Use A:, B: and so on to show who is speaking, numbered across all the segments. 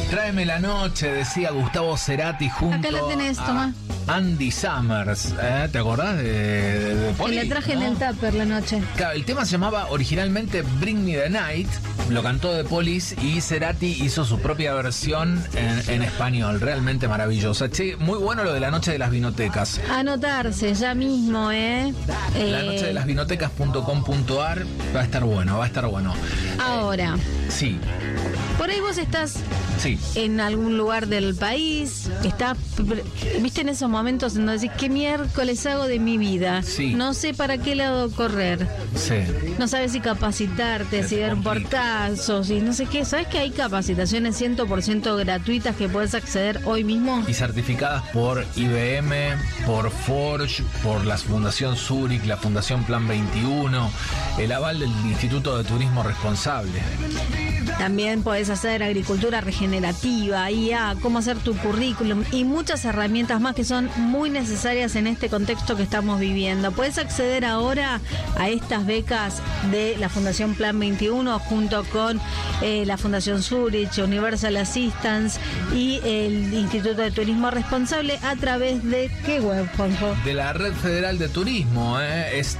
A: Tráeme la noche, decía Gustavo Cerati junto
B: Acá la tenés, toma.
A: Andy Summers. ¿Te acordás de
B: Y
A: Poli?
B: la traje en el tupper la noche.
A: Claro, el tema se llamaba originalmente Bring Me the Night, lo cantó The Police y Cerati hizo su propia versión en español, realmente maravillosa. Che, muy bueno lo de la noche de las vinotecas.
B: Anotarse ya mismo,
A: La noche de las vinotecas.com.ar va a estar bueno, va a estar bueno.
B: Ahora,
A: Sí,
B: por ahí vos estás
A: sí.
B: en algún lugar del país, viste en esos momentos en donde decís, ¿qué miércoles hago de mi vida?
A: Sí.
B: No sé para qué lado correr.
A: Sí.
B: No sabes si capacitarte,
A: Se
B: si dar un
A: complica.
B: portazo, si no sé qué. ¿Sabes que hay capacitaciones 100% gratuitas que puedes acceder hoy mismo?
A: Y certificadas por IBM, por Forge, por la Fundación Zurich, la Fundación Plan 21, el aval del Instituto de Turismo Responsable.
B: También podés hacer agricultura regenerativa, IA, cómo hacer tu currículum y muchas herramientas más que son muy necesarias en este contexto que estamos viviendo. Puedes acceder ahora a estas becas de la Fundación Plan 21 junto con la Fundación Zurich, Universal Assistance y el Instituto de Turismo Responsable a través de ¿qué web, Juanjo?
A: De la Red Federal de Turismo, es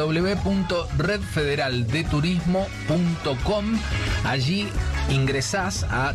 A: www.redfederaldeturismo.com. Allí ingresás a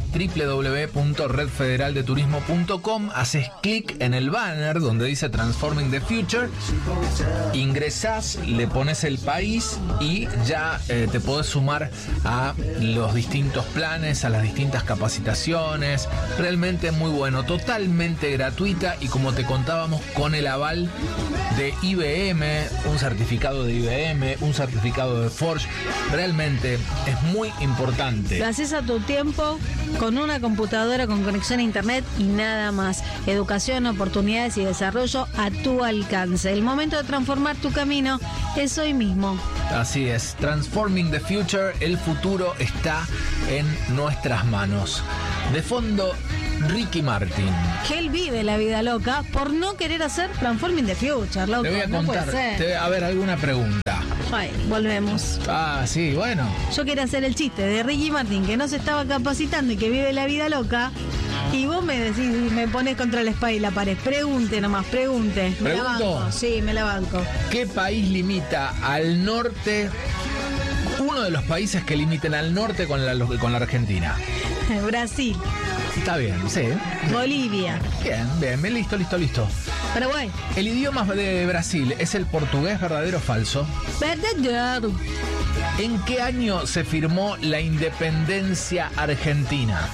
A: www.redfederaldeturismo.com, haces clic en el banner donde dice Transforming the Future, ingresás, le pones el país y ya te podés sumar a los distintos planes, a las distintas capacitaciones. Realmente muy bueno, totalmente gratuita y como te contábamos con el aval de IBM, un certificado de IBM, un certificado de Forge. Realmente es muy importante.
B: Lo haces a tu tiempo, con una computadora con conexión a internet y nada más. Educación, oportunidades y desarrollo a tu alcance. El momento de transformar tu camino es hoy mismo.
A: Así es, Transforming the Future, el futuro está en nuestras manos. De fondo, Ricky Martin.
B: Que él vive la vida loca por no querer hacer Transforming the Future, loco.
A: Te voy a
B: No puede
A: contar,
B: ser.
A: a ver, alguna pregunta.
B: Ay, volvemos.
A: Ah, sí, bueno.
B: Yo quería hacer el chiste de Ricky Martin que no se estaba capacitando y que vive la vida loca. Y vos me decís, me pones contra la espalda y la pared. Pregunte nomás, pregunte. Me la
A: ¿Pregunto?
B: banco. Sí, me la banco.
A: ¿Qué país limita al norte? Uno de los países que limiten al norte con la Argentina.
B: Brasil,
A: Está bien, sí.
B: Bolivia,
A: Bien, listo.
B: Paraguay.
A: El idioma de Brasil es el portugués, ¿verdadero o falso?
B: Verdadero.
A: ¿En qué año se firmó la independencia argentina?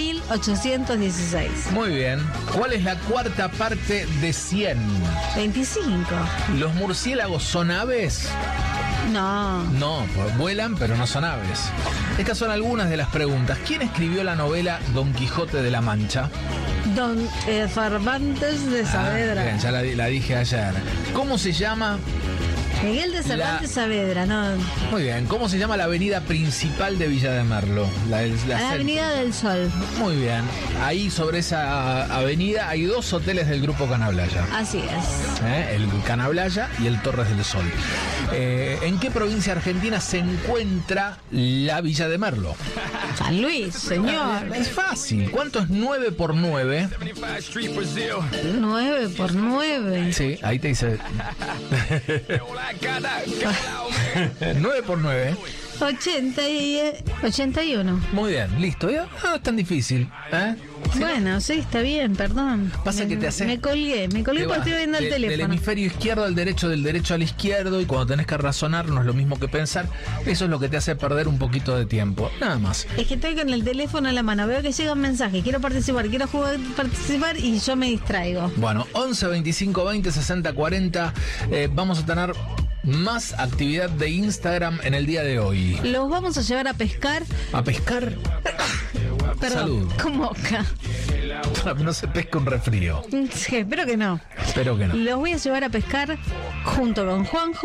B: 1816.
A: Muy bien. ¿Cuál es la cuarta parte de 100?
B: 25.
A: ¿Los murciélagos son aves?
B: No.
A: No, pues vuelan, pero no son aves. Estas son algunas de las preguntas. ¿Quién escribió la novela Don Quijote de la Mancha?
B: Don Cervantes de Saavedra.
A: Bien, ya la dije ayer. ¿Cómo se llama?
B: Miguel de Cervantes Saavedra, no.
A: Muy bien. ¿Cómo se llama la avenida principal de Villa de Merlo? La
B: Avenida del Sol.
A: Muy bien. Ahí sobre esa avenida hay dos hoteles del Grupo Canablaya.
B: Así es.
A: El Canablaya y el Torres del Sol. ¿En qué provincia argentina se encuentra la Villa de Merlo?
B: San Luis, señor.
A: Es fácil. ¿Cuánto es 9 por 9?
B: 9 por 9.
A: Sí, ahí te dice. 9 por 9.
B: 81.
A: Muy bien, listo. No es tan difícil.
B: Bueno, sí, está bien, perdón.
A: Pasa que te haces.
B: Me colgué porque estoy viendo el teléfono.
A: Del hemisferio izquierdo al derecho, del derecho al izquierdo, y cuando tenés que razonar no es lo mismo que pensar. Eso es lo que te hace perder un poquito de tiempo. Nada más.
B: Es que estoy con el teléfono en la mano, veo que llegan mensajes, quiero participar y yo me distraigo.
A: Bueno, 11 25 20 60 40. Vamos a tener más actividad de Instagram en el día de hoy.
B: Los vamos a llevar a pescar.
A: ¿A pescar?
B: Perdón,
A: Salud.
B: con boca.
A: No se pesca un resfrío.
B: Sí, espero que no.
A: Espero que no.
B: Los voy a llevar a pescar junto con Juanjo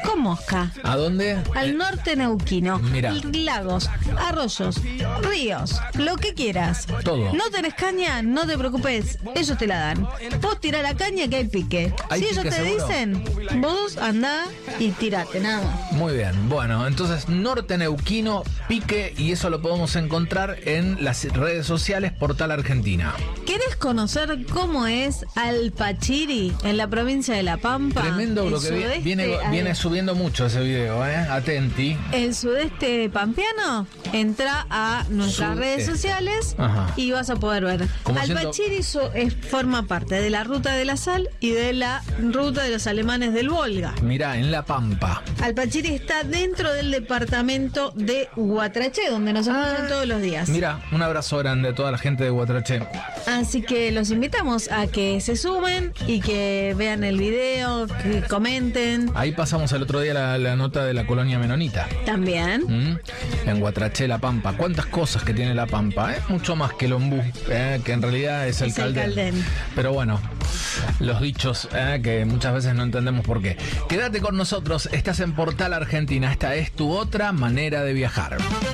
B: con Mosca.
A: ¿A dónde?
B: Al norte neuquino.
A: Mirá.
B: Lagos, arroyos, ríos, lo que quieras.
A: Todo.
B: No tenés caña, no te preocupes, ellos te la dan. Vos tirá la caña que hay pique.
A: ¿Hay
B: si
A: pique
B: ellos te
A: seguro?
B: dicen, vos andá y tirate, nada más.
A: Muy bien, bueno, entonces norte neuquino, pique, y eso lo podemos encontrar en las redes sociales Portal Argentina.
B: ¿Querés conocer cómo es Alpachiri en la provincia de La Pampa?
A: Tremendo lo que viene subiendo mucho ese video, atenti.
B: El sudeste pampeano, entra a nuestras redes sociales.
A: Ajá.
B: Y vas a poder ver.
A: Como
B: Alpachiri forma parte de la ruta de la sal y de la ruta de los alemanes del Volga.
A: Mirá, en La Pampa.
B: Alpachiri está dentro del departamento de Guatraché, donde nos escuchan todos los días.
A: Mira, un abrazo grande a toda la gente de Guatraché.
B: Así que los invitamos a que se sumen y que vean el video, que comenten.
A: Ahí pasamos el otro día la nota de la colonia menonita.
B: También.
A: En Guatraché, La Pampa. ¿Cuántas cosas que tiene La Pampa? Mucho más que el ombú, que en realidad es el Caldén. Pero bueno, los dichos que muchas veces no entendemos por qué. Quédate con nosotros, estás en Portal Argentina. Esta es tu otra manera de viajar.